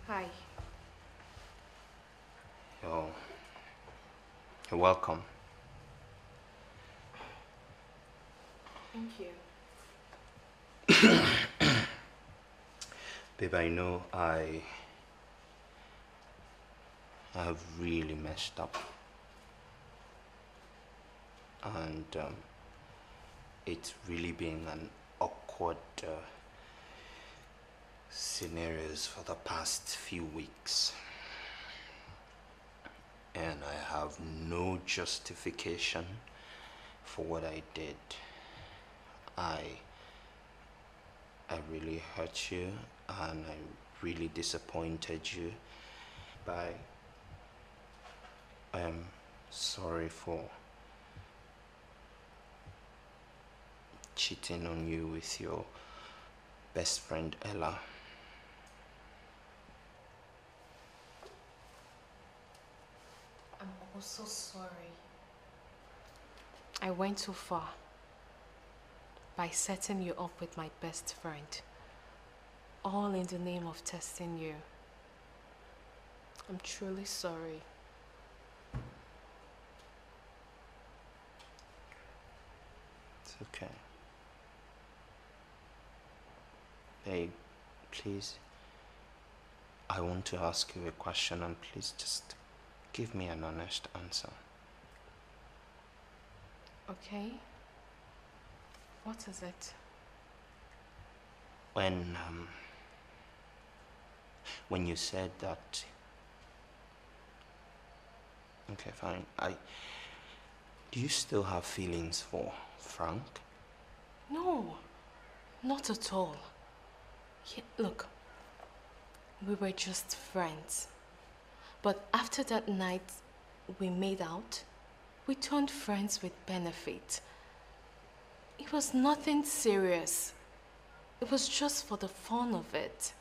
Hi. You're, you're welcome. Thank you. Babe, I know I have really messed up. And it's really been an awkward scenarios for the past few weeks. And I have no justification for what I did. I really hurt you and I really disappointed you. But I am sorry for cheating on you with your best friend Ella. I'm also sorry. I went too far by setting you up with my best friend, all in the name of testing you. I'm truly sorry. It's okay. Babe, please, I want to ask you a question and please just give me an honest answer. Okay? What is it? When you said that, okay, fine. Do you still have feelings for Frank? No, not at all. Look, we were just friends. But after that night we made out, we turned friends with benefit. It was nothing serious. It was just for the fun of it.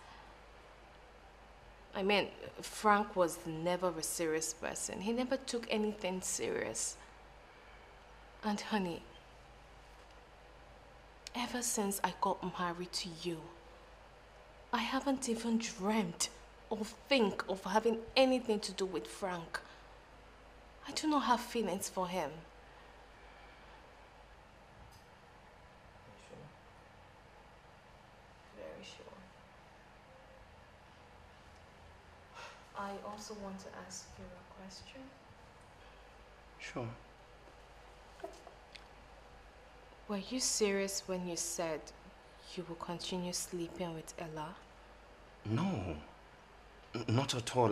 I mean, Frank was never a serious person. He never took anything serious. And honey, ever since I got married to you, I haven't even dreamt or think of having anything to do with Frank. I do not have feelings for him. Sure. Very sure. I also want to ask you a question. Sure. Were you serious when you said you will continue sleeping with Ella? No, not at all.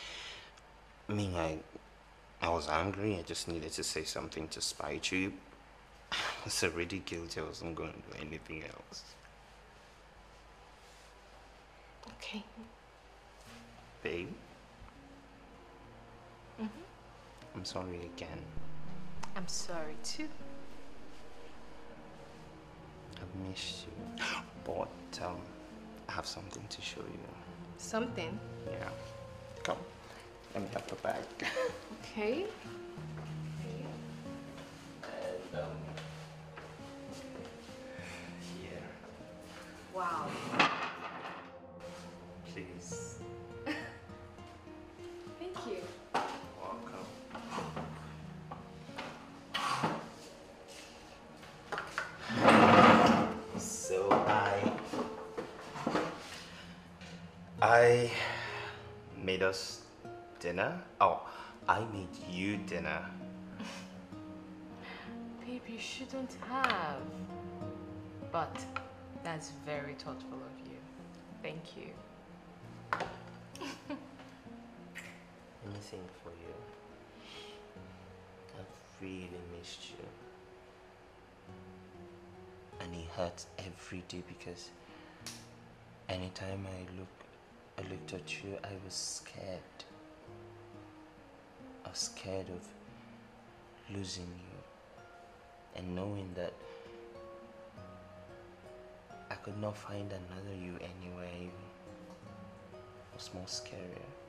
I was angry. I just needed to say something to spite you. I was already guilty. I wasn't going to do anything else. Okay. Babe, Mm-hmm. I'm sorry again. I'm sorry too. I've missed you. But I have something to show you. Something? Yeah. Come. Let me have the bag. Okay. And here. Wow. Please. Thank you. Welcome. So I made us dinner. Oh, I made you dinner. Babe, you shouldn't have. But that's very thoughtful of you. Thank you. Anything for you. I've really missed you. And it hurts every day because anytime I looked at you, I was scared. I was scared of losing you. And knowing that I could not find another you anywhere was more scarier.